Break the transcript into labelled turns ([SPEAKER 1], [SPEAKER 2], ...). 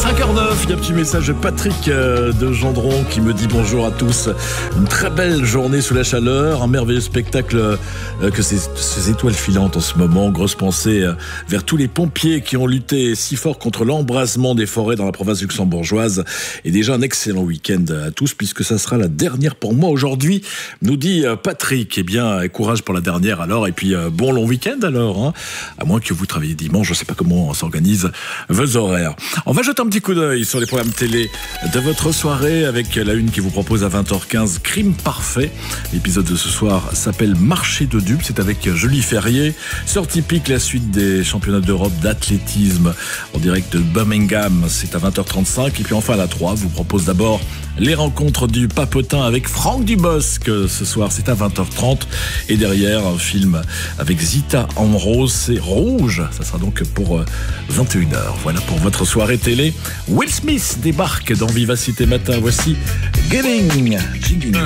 [SPEAKER 1] 5h09, il y a un petit message de Patrick de Gendron qui me dit bonjour à tous. Une très belle journée sous la chaleur, un merveilleux spectacle que ces étoiles filantes en ce moment. Grosse pensée vers tous les pompiers qui ont lutté si fort contre l'embrasement des forêts dans la province luxembourgeoise. Et déjà un excellent week-end à tous puisque ça sera la dernière pour moi aujourd'hui, nous dit Patrick. Eh bien, courage pour la dernière alors et puis bon long week-end alors, hein. À moins que vous travaillez dimanche, je sais pas comment on s'organise vos horaires. On va jeter un petit coup d'œil sur les programmes télé de votre soirée avec la une qui vous propose à 20h15 Crime Parfait. L'épisode de ce soir s'appelle Marché de dupes, c'est avec Julie Ferrier. Sortie pique, la suite des championnats d'Europe d'athlétisme en direct de Birmingham, c'est à 20h35. Et puis enfin à la 3, vous propose d'abord les rencontres du Papotin avec Franck Dubosc. Ce soir, c'est à 20h30. Et derrière, un film avec Zita en rose, c'est Rouge. Ça sera donc pour 21h. Voilà pour votre soirée télé. Will Smith débarque dans Vivacité Matin. Voici Getting Jigging.